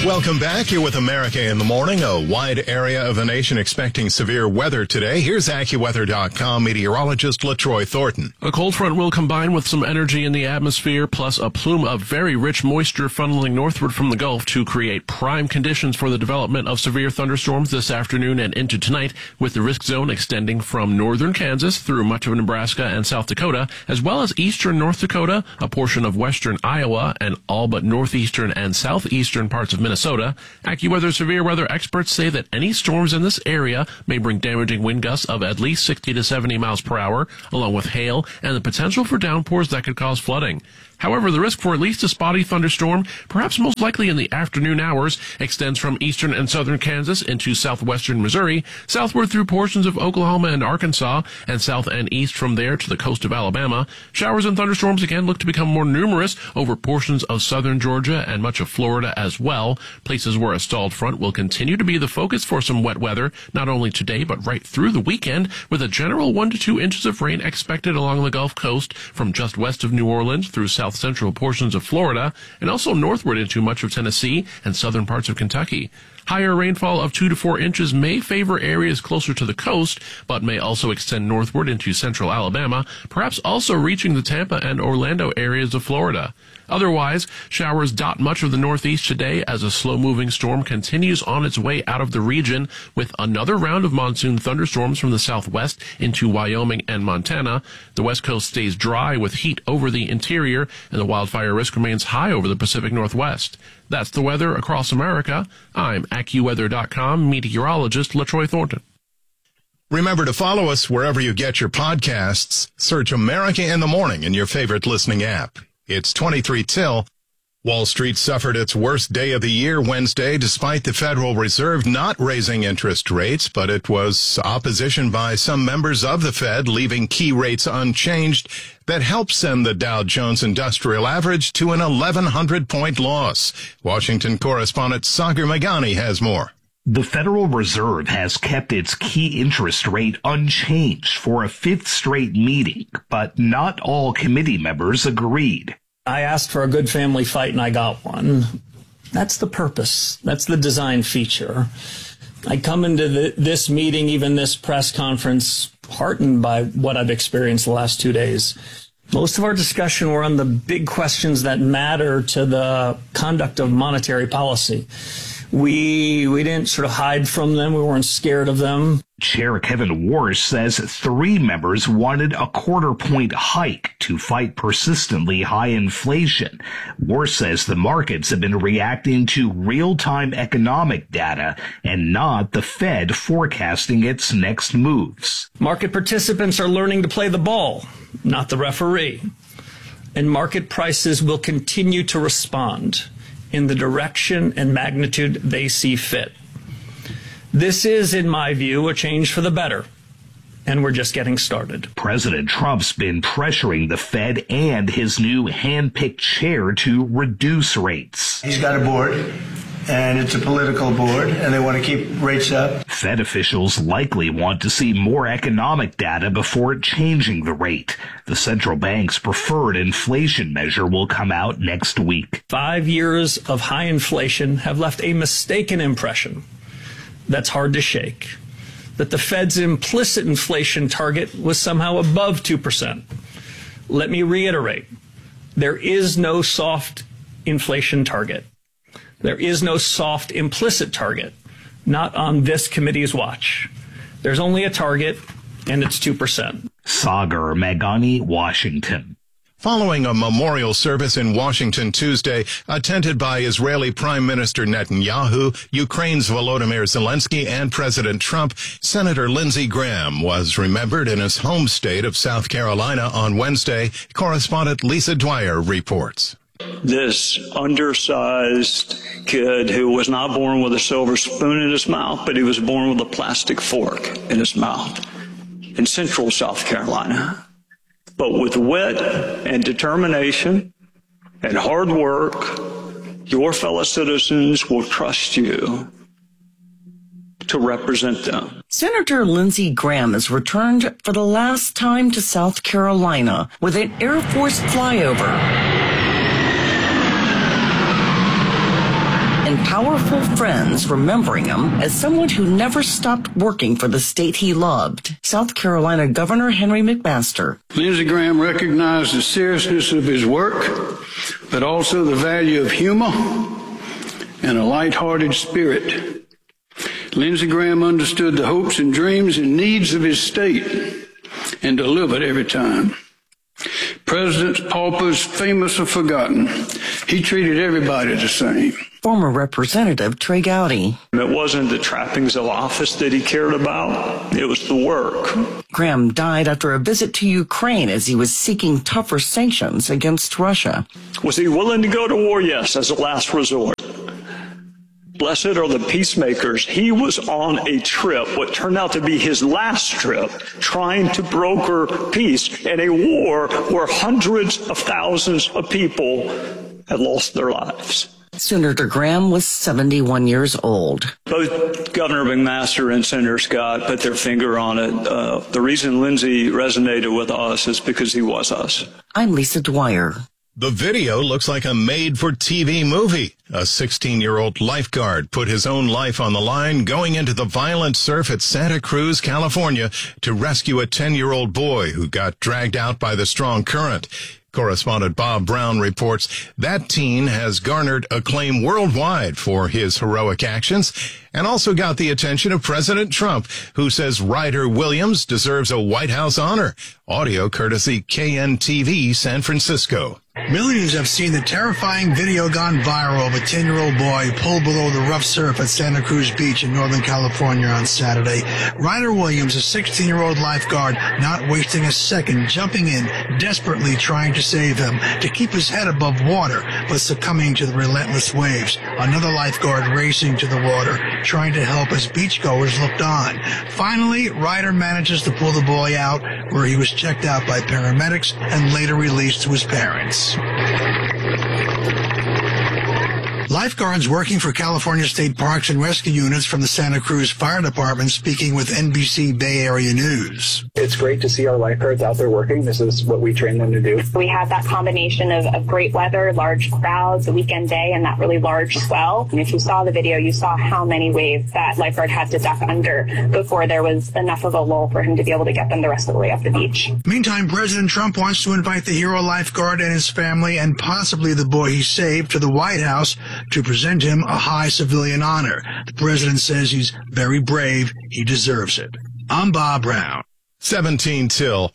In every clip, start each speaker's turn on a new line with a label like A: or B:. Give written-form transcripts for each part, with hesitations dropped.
A: Welcome back. Here with America in the Morning. A wide area of the nation expecting severe weather today. Here's AccuWeather.com meteorologist LaTroy Thornton.
B: A cold front will combine with some energy in the atmosphere, plus a plume of very rich moisture funneling northward from the Gulf to create prime conditions for the development of severe thunderstorms this afternoon and into tonight, with the risk zone extending from northern Kansas through much of Nebraska and South Dakota, as well as eastern North Dakota, a portion of western Iowa, and all but northeastern and southeastern parts of Minnesota. AccuWeather severe weather experts say that any storms in this area may bring damaging wind gusts of at least 60 to 70 miles per hour, along with hail and the potential for downpours that could cause flooding. However, the risk for at least a spotty thunderstorm, perhaps most likely in the afternoon hours, extends from eastern and southern Kansas into southwestern Missouri, southward through portions of Oklahoma and Arkansas, and south and east from there to the coast of Alabama. Showers and thunderstorms again look to become more numerous over portions of southern Georgia and much of Florida as well. Places where a stalled front will continue to be the focus for some wet weather, not only today but right through the weekend, with a general 1 to 2 inches of rain expected along the Gulf Coast from just west of New Orleans through south central portions of Florida, and also northward into much of Tennessee and southern parts of Kentucky. Higher rainfall of 2 to 4 inches may favor areas closer to the coast, but may also extend northward into central Alabama, perhaps also reaching the Tampa and Orlando areas of Florida. Otherwise, showers dot much of the northeast today as a slow-moving storm continues on its way out of the region, with another round of monsoon thunderstorms from the southwest into Wyoming and Montana. The west coast stays dry with heat over the interior, and the wildfire risk remains high over the Pacific Northwest. That's the weather across America. I'm AccuWeather.com meteorologist LaTroy Thornton.
A: Remember to follow us wherever you get your podcasts. Search America in the Morning in your favorite listening app. It's 23 till. Wall Street suffered its worst day of the year Wednesday, despite the Federal Reserve not raising interest rates, but it was opposition by some members of the Fed leaving key rates unchanged that helped send the Dow Jones Industrial Average to an 1,100-point loss. Washington correspondent Sagar Meghani has more.
C: The Federal Reserve has kept its key interest rate unchanged for a fifth straight meeting, but not all committee members agreed.
D: I asked for a good family fight and I got one. That's the purpose. That's the design feature. I come into this meeting, even this press conference, heartened by what I've experienced the last 2 days. Most of our discussion were on the big questions that matter to the conduct of monetary policy. We didn't sort of hide from them. We weren't scared of them.
C: Chair Kevin Warsh says 3 members wanted a quarter-point hike to fight persistently high inflation. Warsh says the markets have been reacting to real-time economic data and not the Fed forecasting its next moves.
D: Market participants are learning to play the ball, not the referee. And market prices will continue to respond in the direction and magnitude they see fit. This is, in my view, a change for the better, and we're just getting started.
C: President Trump's been pressuring the Fed and his new hand-picked chair to reduce rates.
E: He's got a board, and it's a political board, and they want to keep rates up.
C: Fed officials likely want to see more economic data before changing the rate. The central bank's preferred inflation measure will come out next week.
D: 5 years of high inflation have left a mistaken impression that's hard to shake, that the Fed's implicit inflation target was somehow above 2%. Let me reiterate, there is no soft inflation target. There is no soft implicit target, not on this committee's watch. There's only a target, and it's 2%.
C: Sagar Meghani, Washington.
A: Following a memorial service in Washington Tuesday, attended by Israeli Prime Minister Netanyahu, Ukraine's Volodymyr Zelensky, and President Trump, Senator Lindsey Graham was remembered in his home state of South Carolina on Wednesday. Correspondent Lisa Dwyer reports.
F: This undersized kid who was not born with a silver spoon in his mouth, but he was born with a plastic fork in his mouth in central South Carolina. But with wit and determination and hard work, your fellow citizens will trust you to represent them.
G: Senator Lindsey Graham has returned for the last time to South Carolina with an Air Force flyover. And powerful friends remembering him as someone who never stopped working for the state he loved. South Carolina Governor Henry McMaster.
H: Lindsey Graham recognized the seriousness of his work, but also the value of humor and a lighthearted spirit. Lindsey Graham understood the hopes and dreams and needs of his state and delivered every time. Presidents, paupers, famous or forgotten, he treated everybody the same.
G: Former Representative Trey Gowdy.
F: It wasn't the trappings of office that he cared about. It was the work.
G: Graham died after a visit to Ukraine as he was seeking tougher sanctions against Russia.
F: Was he willing to go to war? Yes, as a last resort. Blessed are the peacemakers. He was on a trip, what turned out to be his last trip, trying to broker peace in a war where hundreds of thousands of people had lost their lives.
G: Senator Graham was 71 years old.
F: Both Governor McMaster and Senator Scott put their finger on it. The reason Lindsey resonated with us is because he was us.
G: I'm Lisa Dwyer.
A: The video looks like a made-for-TV movie. A 16-year-old lifeguard put his own life on the line going into the violent surf at Santa Cruz, California, to rescue a 10-year-old boy who got dragged out by the strong current. Correspondent Bob Brown reports that teen has garnered acclaim worldwide for his heroic actions and also got the attention of President Trump, who says Ryder Williams deserves a White House honor. Audio courtesy KNTV San Francisco.
I: Millions have seen the terrifying video gone viral of a 10-year-old boy pulled below the rough surf at Santa Cruz Beach in Northern California on Saturday. Ryder Williams, a 16-year-old lifeguard, not wasting a second, jumping in, desperately trying to save him, to keep his head above water, but succumbing to the relentless waves. Another lifeguard racing to the water, trying to help as beachgoers looked on. Finally, Ryder manages to pull the boy out, where he was checked out by paramedics and later released to his parents. Lifeguards working for California State Parks and Rescue Units from the Santa Cruz Fire Department speaking with NBC Bay Area News.
J: It's great to see our lifeguards out there working. This is what we train them to do.
K: We had that combination of great weather, large crowds, a weekend day, and that really large swell. And if you saw the video, you saw how many waves that lifeguard had to duck under before there was enough of a lull for him to be able to get them the rest of the way off the beach.
I: Meantime, President Trump wants to invite the hero lifeguard and his family and possibly the boy he saved to the White House to present him a high civilian honor. The president says he's very brave. He deserves it. I'm Bob Brown.
A: 17 till.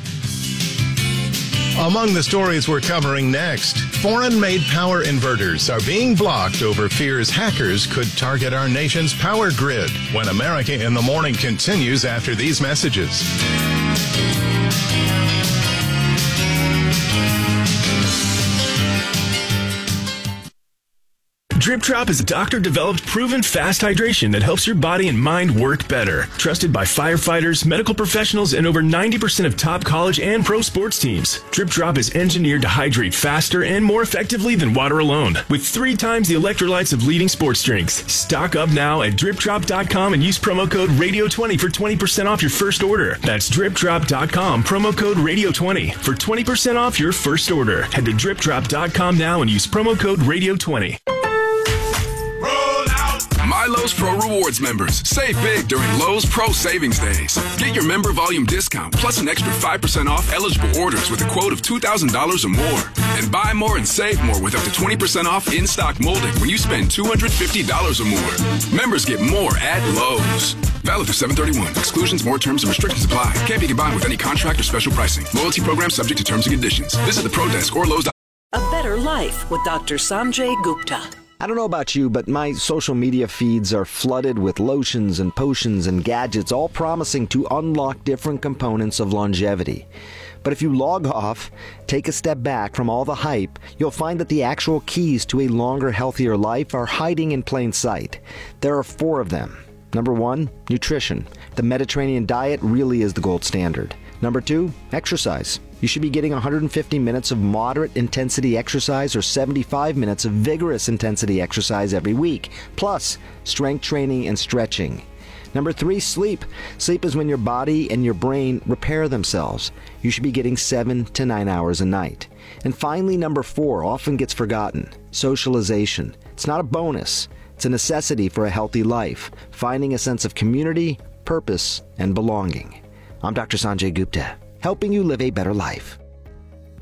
A: Among the stories we're covering next, foreign-made power inverters are being blocked over fears hackers could target our nation's power grid. When America in the Morning continues after these messages.
L: Drip Drop is a doctor-developed, proven fast hydration that helps your body and mind work better. Trusted by firefighters, medical professionals, and over 90% of top college and pro sports teams. Drip Drop is engineered to hydrate faster and more effectively than water alone, with 3 times the electrolytes of leading sports drinks. Stock up now at dripdrop.com and use promo code RADIO20 for 20% off your first order. That's dripdrop.com, promo code RADIO20 for 20% off your first order. Head to dripdrop.com now and use promo code RADIO20.
M: My Lowe's Pro Rewards members, save big during Lowe's Pro Savings Days. Get your member volume discount plus an extra 5% off eligible orders with a quote of $2,000 or more. And buy more and save more with up to 20% off in-stock molding when you spend $250 or more. Members get more at Lowe's. Valid through 7/31. Exclusions, more terms, and restrictions apply. Can't be combined with any contract or special pricing. Loyalty program subject to terms and conditions. Visit the Pro Desk or Lowe's.
N: A Better Life with Dr. Sanjay Gupta.
O: I don't know about you, but my social media feeds are flooded with lotions and potions and gadgets, all promising to unlock different components of longevity. But if you log off, take a step back from all the hype, you'll find that the actual keys to a longer, healthier life are hiding in plain sight. There are 4 of them. Number 1, nutrition. The Mediterranean diet really is the gold standard. Number 2, exercise. You should be getting 150 minutes of moderate intensity exercise or 75 minutes of vigorous intensity exercise every week, plus strength training and stretching. Number 3, sleep. Sleep is when your body and your brain repair themselves. You should be getting 7 to 9 hours a night. And finally, number 4 often gets forgotten. Socialization. It's not a bonus. It's a necessity for a healthy life, finding a sense of community, purpose, and belonging. I'm Dr. Sanjay Gupta, helping you live a better life.